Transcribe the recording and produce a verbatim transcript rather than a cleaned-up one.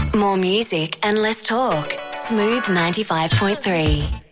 More music and less talk. Smooth ninety-five point three.